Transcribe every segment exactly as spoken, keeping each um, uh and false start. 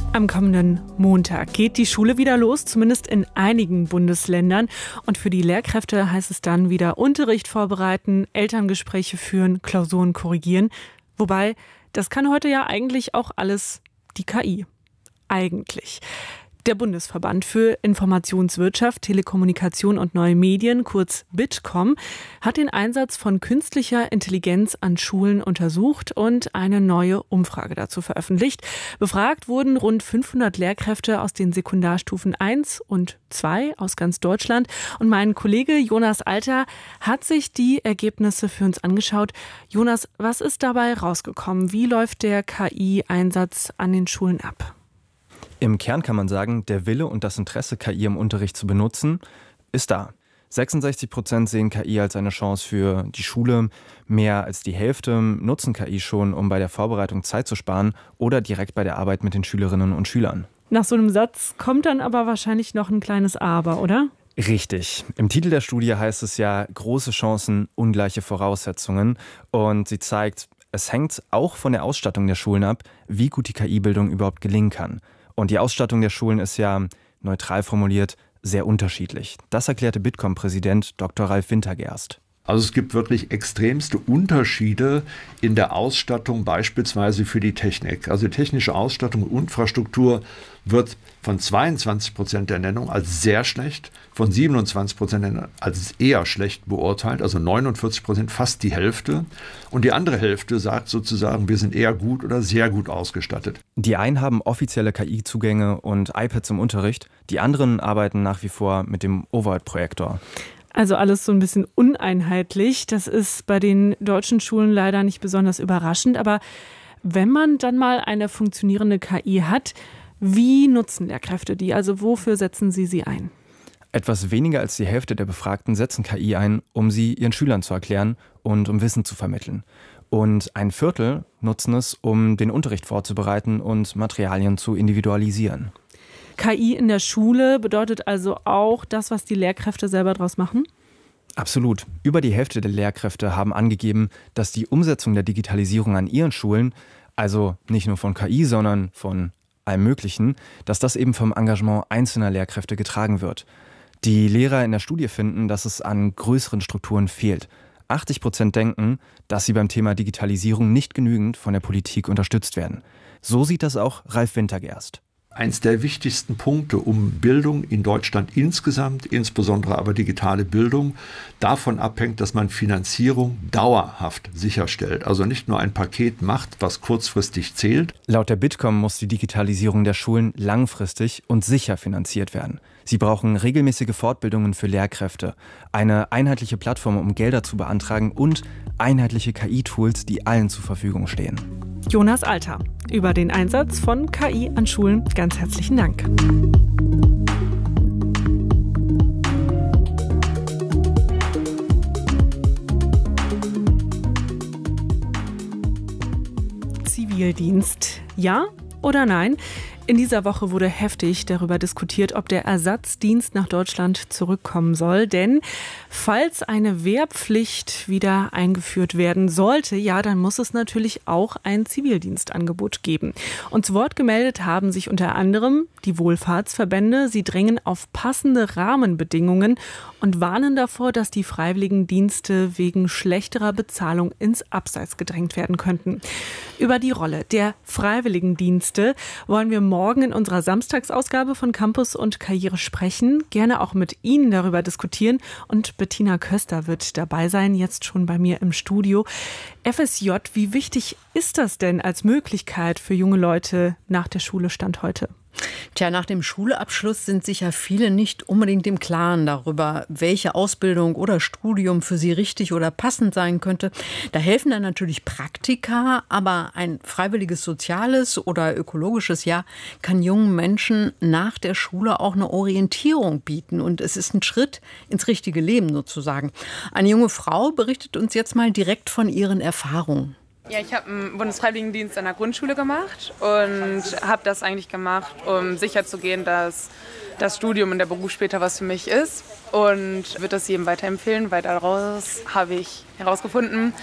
Am kommenden Montag geht die Schule wieder los, zumindest in einigen Bundesländern. Und für die Lehrkräfte heißt es dann wieder Unterricht vorbereiten, Elterngespräche führen, Klausuren korrigieren. Wobei, das kann heute ja eigentlich auch alles die K I. Eigentlich. Der Bundesverband für Informationswirtschaft, Telekommunikation und neue Medien, kurz Bitkom, hat den Einsatz von künstlicher Intelligenz an Schulen untersucht und eine neue Umfrage dazu veröffentlicht. Befragt wurden rund fünfhundert Lehrkräfte aus den Sekundarstufen eins und zwei aus ganz Deutschland. Und mein Kollege Jonas Alter hat sich die Ergebnisse für uns angeschaut. Jonas, was ist dabei rausgekommen? Wie läuft der K I-Einsatz an den Schulen ab? Im Kern kann man sagen, der Wille und das Interesse, K I im Unterricht zu benutzen, ist da. sechsundsechzig Prozent sehen K I als eine Chance für die Schule. Mehr als die Hälfte nutzen K I schon, um bei der Vorbereitung Zeit zu sparen oder direkt bei der Arbeit mit den Schülerinnen und Schülern. Nach so einem Satz kommt dann aber wahrscheinlich noch ein kleines Aber, oder? Richtig. Im Titel der Studie heißt es ja, große Chancen, ungleiche Voraussetzungen. Und sie zeigt, es hängt auch von der Ausstattung der Schulen ab, wie gut die K I-Bildung überhaupt gelingen kann. Und die Ausstattung der Schulen ist ja, neutral formuliert, sehr unterschiedlich. Das erklärte Bitkom-Präsident Doktor Ralf Wintergerst. Also es gibt wirklich extremste Unterschiede in der Ausstattung, beispielsweise für die Technik. Also die technische Ausstattung und Infrastruktur wird von zweiundzwanzig Prozent der Nennung als sehr schlecht, von siebenundzwanzig Prozent der Nennung als eher schlecht beurteilt, also neunundvierzig Prozent, fast die Hälfte. Und die andere Hälfte sagt sozusagen, wir sind eher gut oder sehr gut ausgestattet. Die einen haben offizielle K I-Zugänge und iPads im Unterricht, die anderen arbeiten nach wie vor mit dem Overhead-Projektor. Also alles so ein bisschen uneinheitlich. Das ist bei den deutschen Schulen leider nicht besonders überraschend. Aber wenn man dann mal eine funktionierende K I hat, wie nutzen Lehrkräfte die? Also wofür setzen sie sie ein? Etwas weniger als die Hälfte der Befragten setzen K I ein, um sie ihren Schülern zu erklären und um Wissen zu vermitteln. Und ein Viertel nutzen es, um den Unterricht vorzubereiten und Materialien zu individualisieren. K I in der Schule bedeutet also auch das, was die Lehrkräfte selber daraus machen? Absolut. Über die Hälfte der Lehrkräfte haben angegeben, dass die Umsetzung der Digitalisierung an ihren Schulen, also nicht nur von K I, sondern von allem Möglichen, dass das eben vom Engagement einzelner Lehrkräfte getragen wird. Die Lehrer in der Studie finden, dass es an größeren Strukturen fehlt. achtzig Prozent denken, dass sie beim Thema Digitalisierung nicht genügend von der Politik unterstützt werden. So sieht das auch Ralf Wintergerst. Eins der wichtigsten Punkte, um Bildung in Deutschland insgesamt, insbesondere aber digitale Bildung, davon abhängt, dass man Finanzierung dauerhaft sicherstellt. Also nicht nur ein Paket macht, was kurzfristig zählt. Laut der Bitkom muss die Digitalisierung der Schulen langfristig und sicher finanziert werden. Sie brauchen regelmäßige Fortbildungen für Lehrkräfte, eine einheitliche Plattform, um Gelder zu beantragen und einheitliche K I-Tools, die allen zur Verfügung stehen. Jonas Alter über den Einsatz von K I an Schulen. Ganz herzlichen Dank. Zivildienst, ja oder nein? In dieser Woche wurde heftig darüber diskutiert, ob der Ersatzdienst nach Deutschland zurückkommen soll. Denn falls eine Wehrpflicht wieder eingeführt werden sollte, ja, dann muss es natürlich auch ein Zivildienstangebot geben. Und zu Wort gemeldet haben sich unter anderem die Wohlfahrtsverbände. Sie drängen auf passende Rahmenbedingungen und warnen davor, dass die Freiwilligendienste wegen schlechterer Bezahlung ins Abseits gedrängt werden könnten. Über die Rolle der Freiwilligendienste wollen wir morgen morgen in unserer Samstagsausgabe von Campus und Karriere sprechen. Gerne auch mit Ihnen darüber diskutieren. Und Bettina Köster wird dabei sein, jetzt schon bei mir im Studio. F S J, wie wichtig ist das denn als Möglichkeit für junge Leute nach der Schule Stand heute? Tja, nach dem Schulabschluss sind sicher viele nicht unbedingt im Klaren darüber, welche Ausbildung oder Studium für sie richtig oder passend sein könnte. Da helfen dann natürlich Praktika, aber ein freiwilliges soziales oder ökologisches Jahr kann jungen Menschen nach der Schule auch eine Orientierung bieten. Und es ist ein Schritt ins richtige Leben sozusagen. Eine junge Frau berichtet uns jetzt mal direkt von ihren Erfahrungen. Ja, ich habe einen Bundesfreiwilligendienst an der Grundschule gemacht und habe das eigentlich gemacht, um sicherzugehen, dass das Studium und der Beruf später was für mich ist, und würde das jedem weiterempfehlen, weil daraus habe ich herausgefunden,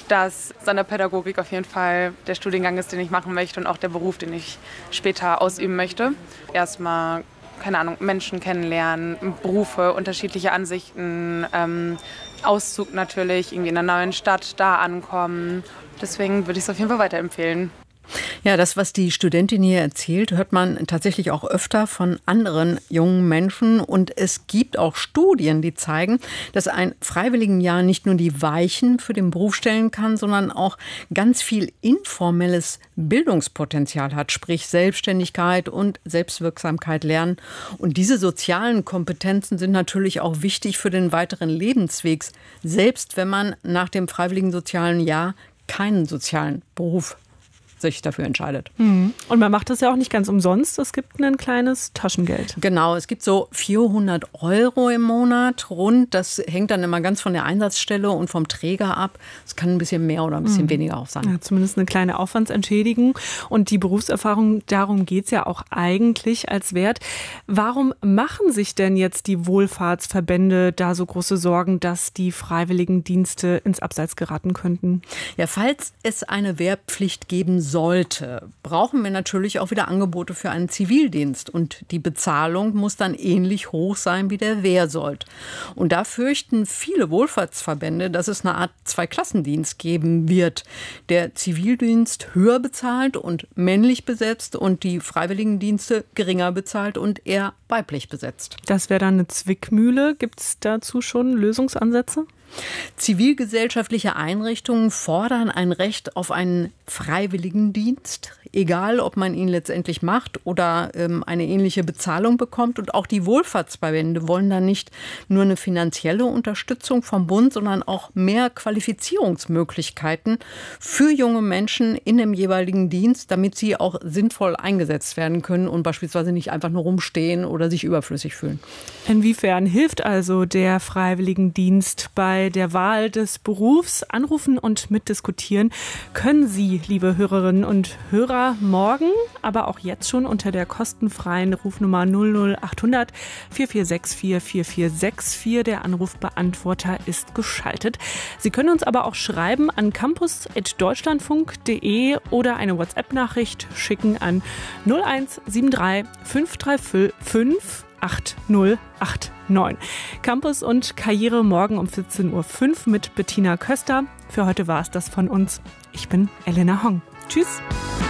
dass Sonderpädagogik auf jeden Fall der Studiengang ist, den ich machen möchte und auch der Beruf, den ich später ausüben möchte. Erstmal, keine Ahnung, Menschen kennenlernen, Berufe, unterschiedliche Ansichten, ähm, Auszug natürlich, irgendwie in einer neuen Stadt, da ankommen. Deswegen würde ich es auf jeden Fall weiterempfehlen. Ja, das, was die Studentin hier erzählt, hört man tatsächlich auch öfter von anderen jungen Menschen. Und es gibt auch Studien, die zeigen, dass ein Freiwilligenjahr nicht nur die Weichen für den Beruf stellen kann, sondern auch ganz viel informelles Bildungspotenzial hat, sprich Selbstständigkeit und Selbstwirksamkeit lernen. Und diese sozialen Kompetenzen sind natürlich auch wichtig für den weiteren Lebensweg, selbst wenn man nach dem freiwilligen sozialen Jahr keinen sozialen Beruf sich dafür entscheidet. Und man macht das ja auch nicht ganz umsonst. Es gibt ein kleines Taschengeld. Genau, es gibt so vierhundert Euro im Monat rund. Das hängt dann immer ganz von der Einsatzstelle und vom Träger ab. Es kann ein bisschen mehr oder ein bisschen mhm. weniger auch sein. Ja, zumindest eine kleine Aufwandsentschädigung. Und die Berufserfahrung, darum geht es ja auch eigentlich als Wert. Warum machen sich denn jetzt die Wohlfahrtsverbände da so große Sorgen, dass die Freiwilligendienste ins Abseits geraten könnten? Ja, falls es eine Wehrpflicht geben sollte, brauchen wir natürlich auch wieder Angebote für einen Zivildienst. Und die Bezahlung muss dann ähnlich hoch sein wie der Wehrsold. Und da fürchten viele Wohlfahrtsverbände, dass es eine Art Zweiklassendienst geben wird. Der Zivildienst höher bezahlt und männlich besetzt und die Freiwilligendienste geringer bezahlt und eher weiblich besetzt. Das wäre dann eine Zwickmühle. Gibt es dazu schon Lösungsansätze? Zivilgesellschaftliche Einrichtungen fordern ein Recht auf einen Freiwilligendienst, egal ob man ihn letztendlich macht oder ähm, eine ähnliche Bezahlung bekommt. Und auch die Wohlfahrtsverbände wollen da nicht nur eine finanzielle Unterstützung vom Bund, sondern auch mehr Qualifizierungsmöglichkeiten für junge Menschen in dem jeweiligen Dienst, damit sie auch sinnvoll eingesetzt werden können und beispielsweise nicht einfach nur rumstehen oder sich überflüssig fühlen. Inwiefern hilft also der Freiwilligendienst bei der Wahl des Berufs? Anrufen und mitdiskutieren können Sie, liebe Hörerinnen und Hörer, morgen, aber auch jetzt schon unter der kostenfreien Rufnummer null null acht hundert vier vier sechs vier vier vier sechs vier. Der Anrufbeantworter ist geschaltet. Sie können uns aber auch schreiben an campus at deutschlandfunk punkt de oder eine WhatsApp-Nachricht schicken an null eins sieben drei fünf drei fünf acht null acht neun. Campus und Karriere morgen um vierzehn Uhr fünf mit Bettina Köster. Für heute war es das von uns. Ich bin Elena Hong. Tschüss.